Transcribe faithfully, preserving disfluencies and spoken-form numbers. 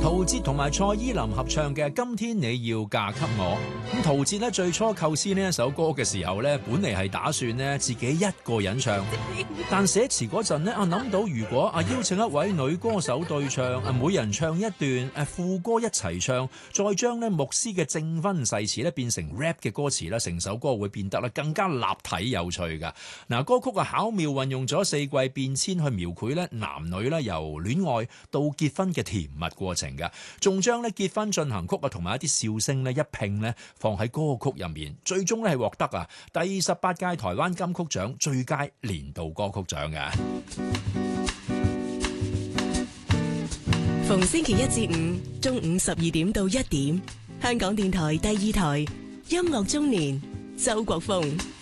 陶喆同埋蔡依林合唱嘅《今天你要嫁給我》。咁陶喆咧最初構思呢一首歌嘅時候咧，本嚟係打算咧自己一個人唱，但寫詞嗰陣咧啊諗到如果啊邀請一位女歌手對唱，啊每人唱一段誒副歌一齊唱，再將咧牧師嘅證婚誓詞咧變成 rap 嘅歌詞咧，成首歌會變得咧更加立體有趣噶。嗱，歌曲啊巧妙運用咗四季變遷去描繪咧男女咧由戀愛到結婚嘅甜蜜過程噶，仲將咧結婚進行曲啊同埋一啲笑聲咧一拼咧放喺歌曲入面，最終咧係獲得啊第十八屆台灣金曲獎最佳年度歌曲獎嘅。 逢星期一至五中午十二點到一點，香港電台第二台音樂中年，周國峰。